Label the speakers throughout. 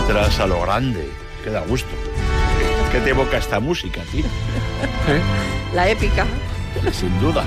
Speaker 1: Letras a lo grande, que da gusto. ¿Qué te evoca esta música, tío?
Speaker 2: La épica.
Speaker 1: Sin duda.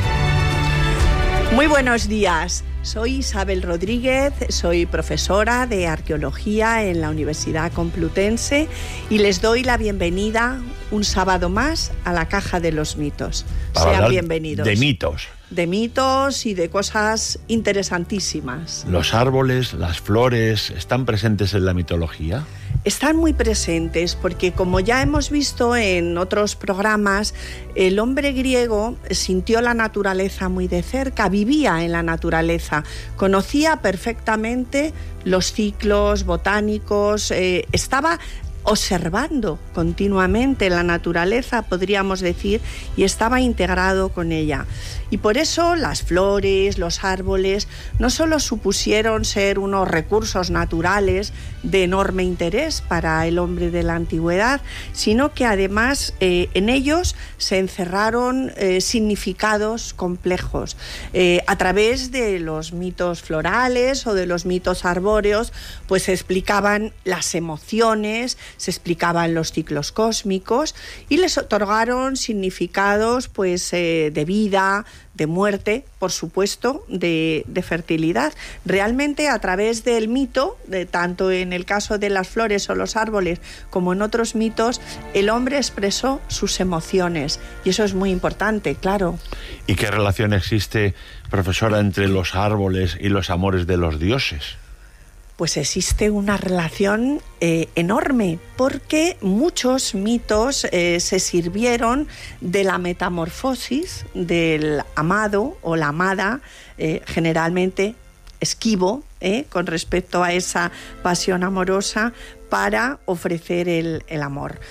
Speaker 2: Muy buenos días. Soy Isabel Rodríguez, soy profesora de arqueología en la Universidad Complutense y les doy la bienvenida un sábado más a la Caja de los Mitos. Sean bienvenidos.
Speaker 1: De mitos.
Speaker 2: De mitos y de cosas interesantísimas.
Speaker 1: ¿Los árboles, las flores, están presentes en la mitología?
Speaker 2: Están muy presentes porque, como ya hemos visto en otros programas, el hombre griego sintió la naturaleza muy de cerca, vivía en la naturaleza, conocía perfectamente los ciclos botánicos, estaba observando continuamente la naturaleza, podríamos decir, y estaba integrado con ella. Y por eso las flores, los árboles, no solo supusieron ser unos recursos naturales de enorme interés para el hombre de la antigüedad, sino que además en ellos se encerraron significados complejos. A través de los mitos florales o de los mitos arbóreos, pues se explicaban las emociones, se explicaban los ciclos cósmicos y les otorgaron significados pues de vida, de muerte, por supuesto, de fertilidad. Realmente, a través del mito, tanto en el caso de las flores o los árboles como en otros mitos, el hombre expresó sus emociones y eso es muy importante, claro.
Speaker 1: ¿Y qué relación existe, profesora, entre los árboles y los amores de los dioses?
Speaker 2: Pues existe una relación enorme, porque muchos mitos se sirvieron de la metamorfosis del amado o la amada, generalmente esquivo, con respecto a esa pasión amorosa, para ofrecer el amor.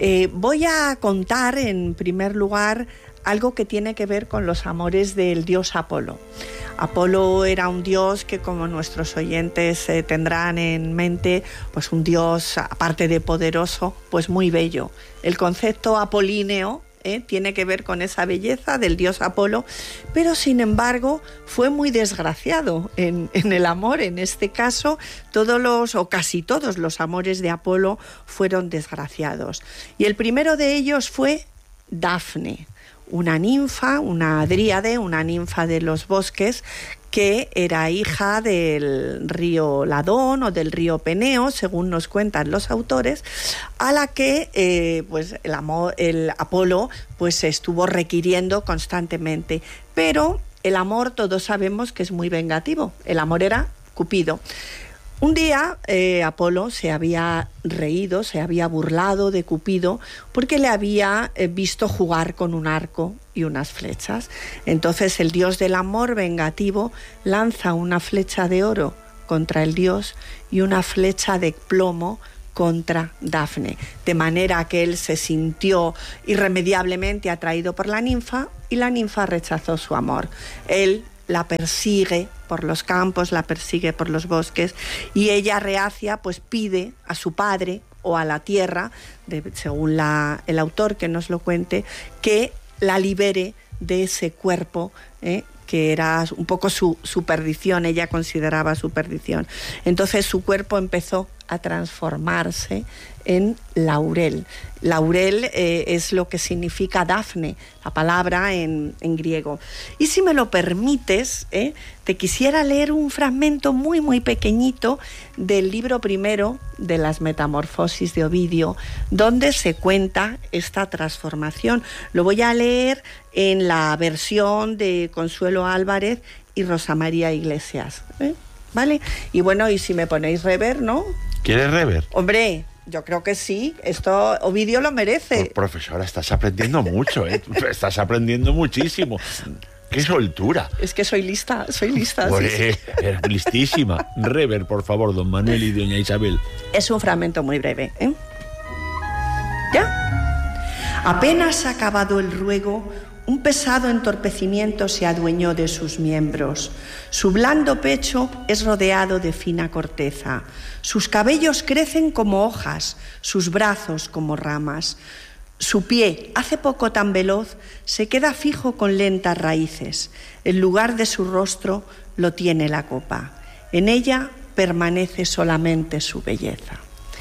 Speaker 2: Voy a contar, en primer lugar, algo que tiene que ver con los amores del dios Apolo. Apolo era un dios que, como nuestros oyentes tendrán en mente, pues un dios, aparte de poderoso, pues muy bello. El concepto apolíneo tiene que ver con esa belleza del dios Apolo, pero sin embargo fue muy desgraciado en el amor. En este caso, casi todos los amores de Apolo fueron desgraciados. Y el primero de ellos fue Dafne, una ninfa, una dríade, una ninfa de los bosques, que era hija del río Ladón o del río Peneo, según nos cuentan los autores, a la que pues el Apolo pues estuvo requiriendo constantemente. Pero el amor, todos sabemos que es muy vengativo. El amor era Cupido. Un día Apolo se había reído, se había burlado de Cupido porque le había visto jugar con un arco y unas flechas. Entonces el dios del amor vengativo lanza una flecha de oro contra el dios y una flecha de plomo contra Dafne, de manera que él se sintió irremediablemente atraído por la ninfa y la ninfa rechazó su amor. Él la persigue por los campos, la persigue por los bosques y ella, reacia, pues pide a su padre o a la tierra, según el autor que nos lo cuente, que la libere de ese cuerpo que era un poco su perdición, ella consideraba su perdición. Entonces su cuerpo empezó a transformarse en laurel. Laurel es lo que significa Dafne, la palabra en griego. Y si me lo permites, te quisiera leer un fragmento muy, muy pequeñito del libro primero de las Metamorfosis de Ovidio, donde se cuenta esta transformación. Lo voy a leer en la versión de Consuelo Álvarez y Rosa María Iglesias. ¿Vale? Y bueno, y si me ponéis rever, ¿no?
Speaker 1: ¿Quieres rever?
Speaker 2: Hombre, yo creo que sí. Esto Ovidio lo merece.
Speaker 1: Pues, profesora, estás aprendiendo mucho, Estás aprendiendo muchísimo. ¡Qué soltura!
Speaker 2: Es que soy lista.
Speaker 1: Pues,
Speaker 2: sí.
Speaker 1: Eres listísima. Rever, por favor, don Manuel y doña Isabel.
Speaker 2: Es un fragmento muy breve, ¿Ya? Apenas acabado el ruego, un pesado entorpecimiento se adueñó de sus miembros. Su blando pecho es rodeado de fina corteza. Sus cabellos crecen como hojas, sus brazos como ramas. Su pie, hace poco tan veloz, se queda fijo con lentas raíces. El lugar de su rostro lo tiene la copa. En ella permanece solamente su belleza.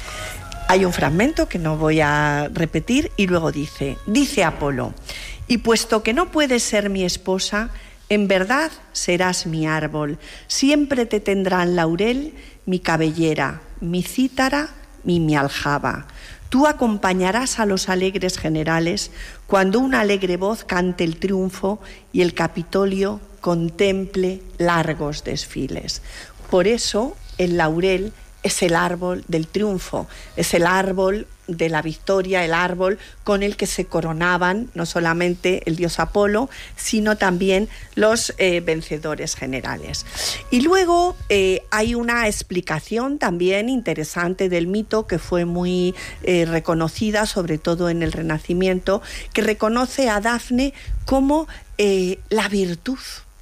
Speaker 2: Hay un fragmento que no voy a repetir y luego dice Apolo: y puesto que no puedes ser mi esposa, en verdad serás mi árbol, siempre te tendrán laurel, mi cabellera, mi cítara y mi aljaba. Tú acompañarás a los alegres generales cuando una alegre voz cante el triunfo y el Capitolio contemple largos desfiles. Por eso el laurel es el árbol del triunfo, es el árbol de la victoria, el árbol con el que se coronaban no solamente el dios Apolo, sino también los vencedores generales. Y luego hay una explicación también interesante del mito que fue muy reconocida, sobre todo en el Renacimiento, que reconoce a Dafne como la virtud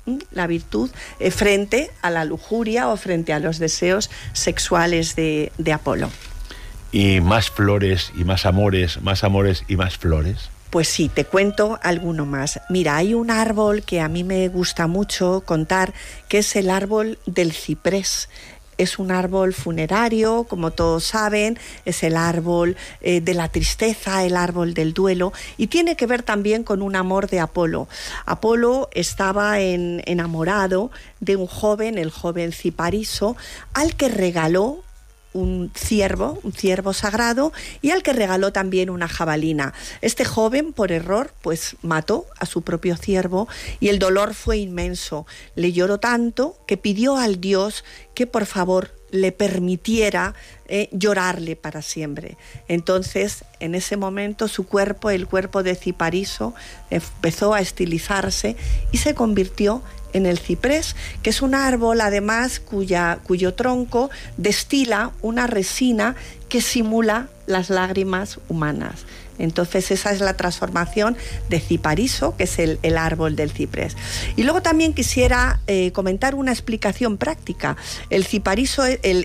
Speaker 2: frente a la lujuria o frente a los deseos sexuales de Apolo.
Speaker 1: ¿Y más flores y más amores y más flores?
Speaker 2: Pues sí, te cuento alguno más. Mira, hay un árbol que a mí me gusta mucho contar, que es el árbol del ciprés. Es un árbol funerario, como todos saben, es el árbol de la tristeza, el árbol del duelo, y tiene que ver también con un amor de Apolo. Apolo estaba enamorado de un joven, el joven Cipariso, al que regaló un ciervo sagrado, y al que regaló también una jabalina. Este joven, por error, pues mató a su propio ciervo y el dolor fue inmenso. Le lloró tanto que pidió al dios que por favor le permitiera llorarle para siempre. Entonces, en ese momento, su cuerpo, el cuerpo de Cipariso, empezó a estilizarse y se convirtió en el ciprés, que es un árbol además cuyo tronco destila una resina que simula las lágrimas humanas. Entonces esa es la transformación de Cipariso, que es el árbol del ciprés. Y luego también quisiera comentar una explicación práctica. El ciprés,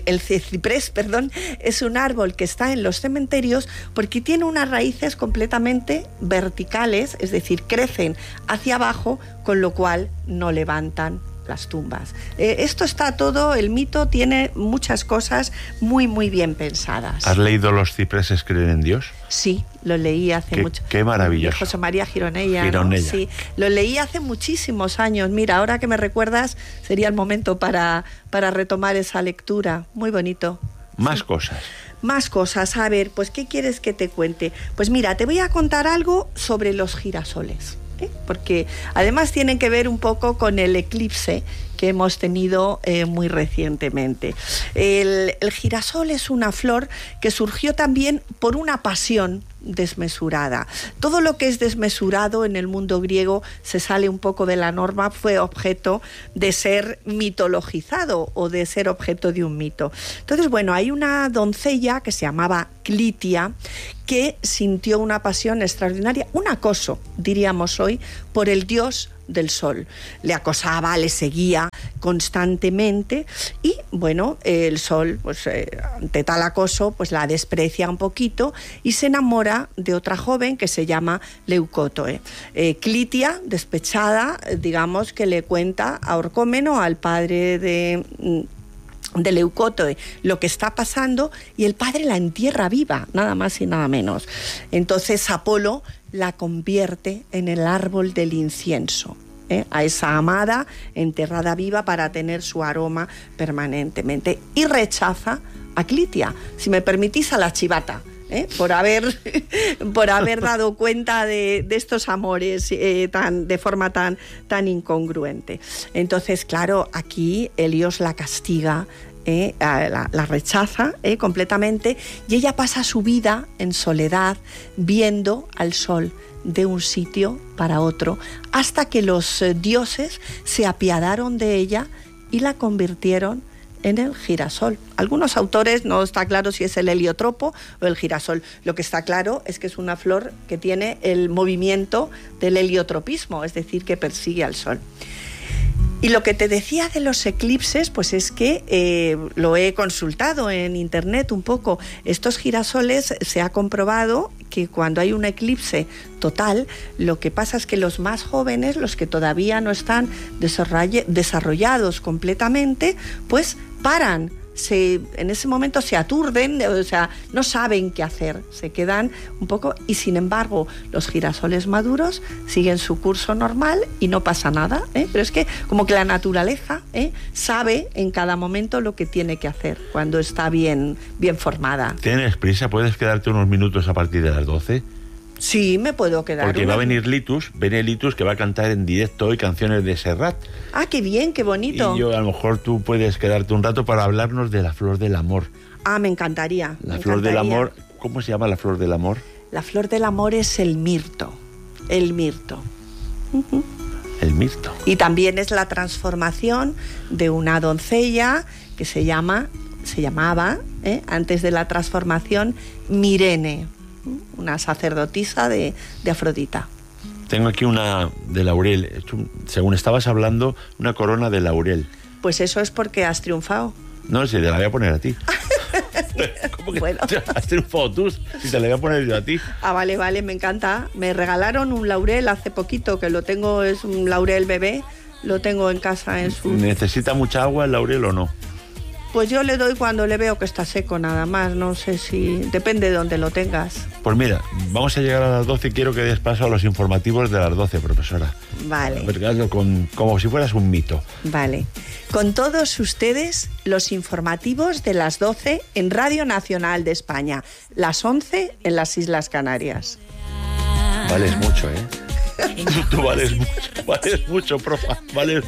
Speaker 2: es un árbol que está en los cementerios porque tiene unas raíces completamente verticales, es decir, crecen hacia abajo, con lo cual no levantan las tumbas. Esto está todo, el mito tiene muchas cosas muy, muy bien pensadas.
Speaker 1: ¿Has leído Los cipreses creen en Dios?
Speaker 2: Sí, lo leí hace mucho.
Speaker 1: Qué maravilloso.
Speaker 2: José María Gironella. ¿No? Sí, lo leí hace muchísimos años. Mira, ahora que me recuerdas, sería el momento para retomar esa lectura. Muy bonito.
Speaker 1: Más cosas.
Speaker 2: Más cosas. A ver, pues, ¿qué quieres que te cuente? Pues mira, te voy a contar algo sobre los girasoles, porque además tienen que ver un poco con el eclipse que hemos tenido muy recientemente. El girasol es una flor que surgió también por una pasión desmesurada. Todo lo que es desmesurado en el mundo griego se sale un poco de la norma, fue objeto de ser mitologizado o de ser objeto de un mito. Entonces, bueno, hay una doncella que se llamaba Clitia que sintió una pasión extraordinaria, un acoso, diríamos hoy, por el dios del sol. Le acosaba, le seguía constantemente y, bueno, el sol, pues ante tal acoso, pues la desprecia un poquito y se enamora de otra joven que se llama Leucótoe. Clitia, despechada, digamos que le cuenta a Orcómeno, al padre de Leucótoe, lo que está pasando, y el padre la entierra viva, nada más y nada menos. Entonces Apolo la convierte en el árbol del incienso, a esa amada enterrada viva para tener su aroma permanentemente, y rechaza a Clitia, si me permitís, a la chivata, por haber dado cuenta de estos amores de forma tan incongruente. Entonces, claro, aquí Helios la castiga, la rechaza completamente, y ella pasa su vida en soledad viendo al sol de un sitio para otro, hasta que los dioses se apiadaron de ella y la convirtieron en el girasol. Algunos autores, no está claro si es el heliotropo o el girasol. Lo que está claro es que es una flor que tiene el movimiento del heliotropismo, es decir, que persigue al sol. Y lo que te decía de los eclipses, pues es que lo he consultado en internet un poco. Estos girasoles, se ha comprobado que cuando hay un eclipse total, lo que pasa es que los más jóvenes, los que todavía no están desarrollados completamente, pues paran en ese momento se aturden, o sea, no saben qué hacer, se quedan un poco, y sin embargo los girasoles maduros siguen su curso normal y no pasa nada, pero es que como que la naturaleza sabe en cada momento lo que tiene que hacer cuando está bien formada.
Speaker 1: ¿Tienes prisa? ¿Puedes quedarte unos minutos a partir de las 12?
Speaker 2: Sí, me puedo quedar.
Speaker 1: Porque va a venir Litus, que va a cantar en directo hoy canciones de Serrat.
Speaker 2: Ah, qué bien, qué bonito.
Speaker 1: Y yo, a lo mejor tú puedes quedarte un rato para hablarnos de la flor del amor.
Speaker 2: Ah, me encantaría.
Speaker 1: La flor del amor, ¿cómo se llama la flor del amor?
Speaker 2: La flor del amor es el mirto. El mirto. Uh-huh.
Speaker 1: El mirto.
Speaker 2: Y también es la transformación de una doncella que se llamaba, antes de la transformación, Mirene, una sacerdotisa de Afrodita.
Speaker 1: Tengo aquí una de laurel, según estabas hablando, una corona de laurel.
Speaker 2: Pues eso es porque has triunfado.
Speaker 1: No, si te la voy a poner a ti. ¿Cómo que
Speaker 2: bueno.
Speaker 1: has triunfado tú? Si te la voy a poner yo a ti.
Speaker 2: Ah, vale, me encanta. Me regalaron un laurel hace poquito, que lo tengo, es un laurel bebé, lo tengo en casa en su...
Speaker 1: ¿Necesita mucha agua el laurel o no?
Speaker 2: Pues yo le doy cuando le veo que está seco nada más, no sé si... Depende de dónde lo tengas.
Speaker 1: Pues mira, vamos a llegar a las 12 y quiero que des paso a los informativos de las 12, profesora.
Speaker 2: Vale.
Speaker 1: Hazlo como si fueras un mito.
Speaker 2: Vale. Con todos ustedes, los informativos de las 12 en Radio Nacional de España, las 11 en las Islas Canarias.
Speaker 1: Vales mucho, ¿eh? Tú vales mucho, profa. Vales